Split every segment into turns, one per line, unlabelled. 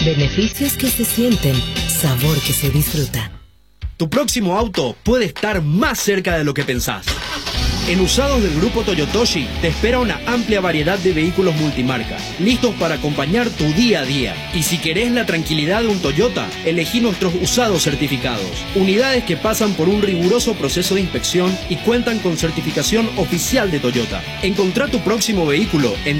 Beneficios que se sienten, sabor que se disfruta.
Tu próximo auto puede estar más cerca de lo que pensás. En Usados del Grupo Toyotoshi te espera una amplia variedad de vehículos multimarca, listos para acompañar tu día a día. Y si querés la tranquilidad de un Toyota, elegí nuestros usados certificados. Unidades que pasan por un riguroso proceso de inspección y cuentan con certificación oficial de Toyota. Encontrá tu próximo vehículo en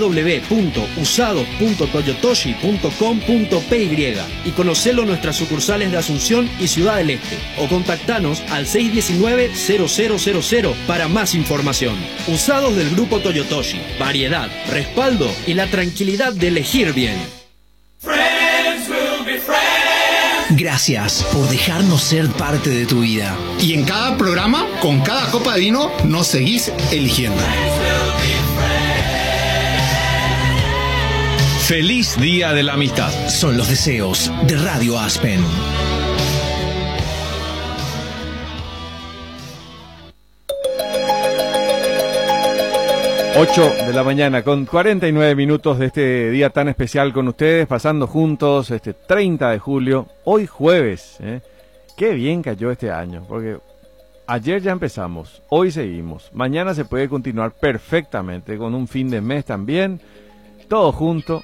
www.usados.toyotoshi.com.py y conocelo en nuestras sucursales de Asunción y Ciudad del Este. O contactanos al 619-0000 para más información. Usados del Grupo Toyotoshi. Variedad, respaldo y la tranquilidad de elegir bien.
Gracias por dejarnos ser parte de tu vida.
Y en cada programa, con cada copa de vino, nos seguís eligiendo.
Feliz Día de la Amistad.
Son los deseos de Radio Aspen.
8 de la mañana con 49 minutos de este día tan especial con ustedes, pasando juntos este 30 de julio, hoy jueves. Qué bien cayó este año, porque ayer ya empezamos, hoy seguimos, mañana se puede continuar perfectamente con un fin de mes también, todo junto,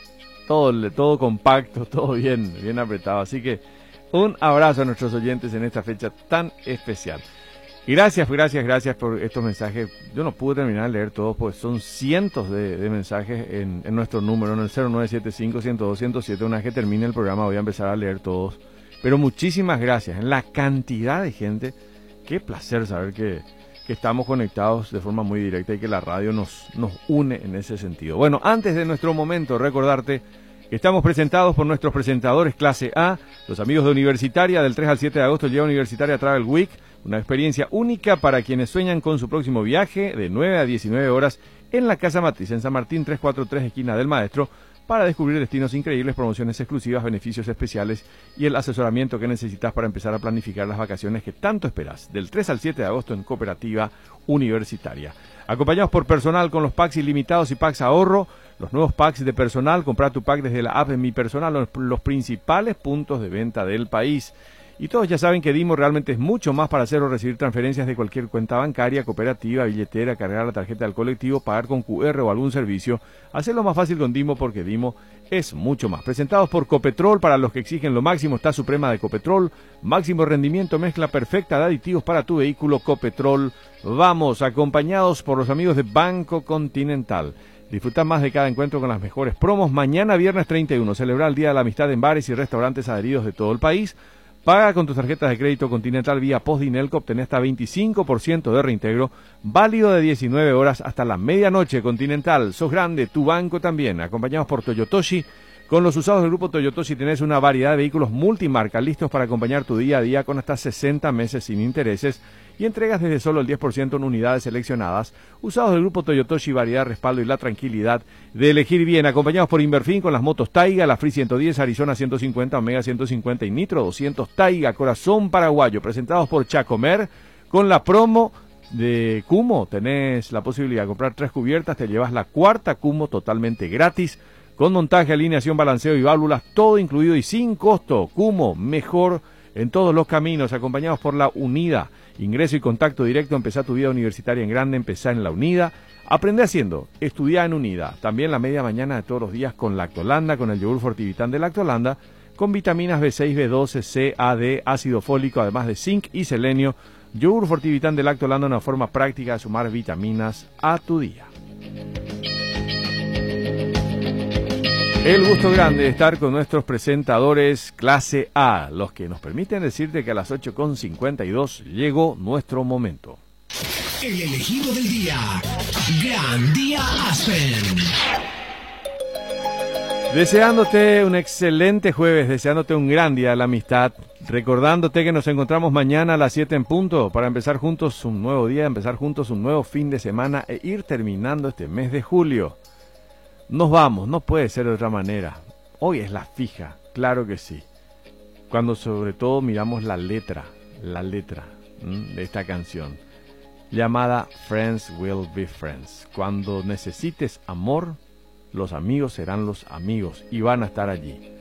todo compacto, todo bien apretado. Así que un abrazo a nuestros oyentes en esta fecha tan especial. Y gracias por estos mensajes. Yo no pude terminar de leer todos, pues son cientos de mensajes en nuestro número, en el 0975-102-107. Una vez que termine el programa voy a empezar a leer todos. Pero muchísimas gracias. En la cantidad de gente, qué placer saber que estamos conectados de forma muy directa y que la radio nos une en ese sentido. Bueno, antes de nuestro momento, recordarte que estamos presentados por nuestros presentadores clase A, los amigos de Universitaria. Del 3 al 7 de agosto llega Universitaria Travel Week. Una experiencia única para quienes sueñan con su próximo viaje de 9 a 19 horas en la Casa Matriz, en San Martín 343, esquina del Maestro, para descubrir destinos increíbles, promociones exclusivas, beneficios especiales y el asesoramiento que necesitas para empezar a planificar las vacaciones que tanto esperas. Del 3 al 7 de agosto en Cooperativa Universitaria. Acompañados por personal con los packs ilimitados y packs ahorro. Los nuevos packs de personal, comprar tu pack desde la app de Mi Personal, los principales puntos de venta del país. Y todos ya saben que Dimo realmente es mucho más para hacer o recibir transferencias de cualquier cuenta bancaria, cooperativa, billetera, cargar la tarjeta del colectivo, pagar con QR o algún servicio. Hacerlo más fácil con Dimo porque Dimo es mucho más. Presentados por Copetrol, para los que exigen lo máximo está Suprema de Copetrol. Máximo rendimiento, mezcla perfecta de aditivos para tu vehículo Copetrol. Vamos, acompañados por los amigos de Banco Continental. Disfruta más de cada encuentro con las mejores promos. Mañana, viernes 31, celebrar el Día de la Amistad en bares y restaurantes adheridos de todo el país. Paga con tus tarjetas de crédito Continental vía Postdinelco, obtenés hasta 25% de reintegro, válido de 19 horas hasta la medianoche. Continental, sos grande, tu banco también. Acompañados por Toyotoshi. Con los usados del Grupo Toyotoshi tenés una variedad de vehículos multimarca listos para acompañar tu día a día con hasta 60 meses sin intereses y entregas desde solo el 10% en unidades seleccionadas. Usados del Grupo Toyotoshi, variedad, respaldo y la tranquilidad de elegir bien. Acompañados por Inverfin con las motos Taiga, la Free 110, Arizona 150, Omega 150 y Nitro 200 Taiga, corazón paraguayo. Presentados por Chacomer con la promo de Cumo. Tenés la posibilidad de comprar 3 cubiertas, te llevas la cuarta Cumo totalmente gratis. Con montaje, alineación, balanceo y válvulas, todo incluido y sin costo. Cumo, mejor en todos los caminos, acompañados por la Unida. Ingreso y contacto directo, empezá tu vida universitaria en grande, empezá en la Unida. Aprende haciendo, estudiá en Unida. También la media mañana de todos los días con Lactolanda, con el yogur Fortivitán de Lactolanda, con vitaminas B6, B12, C, A, D, ácido fólico, además de zinc y selenio. Yogur Fortivitán de Lactolanda, una forma práctica de sumar vitaminas a tu día. El gusto grande de estar con nuestros presentadores clase A, los que nos permiten decirte que a las 8:52 llegó nuestro momento.
El elegido del día. Gran Día Aspen.
Deseándote un excelente jueves, deseándote un gran día de la amistad, recordándote que nos encontramos mañana a las 7 en punto para empezar juntos un nuevo día, empezar juntos un nuevo fin de semana e ir terminando este mes de julio. Nos vamos, no puede ser de otra manera. Hoy es la fija, claro que sí. Cuando sobre todo miramos la letra de esta canción, llamada Friends Will Be Friends. Cuando necesites amor, los amigos serán los amigos y van a estar allí.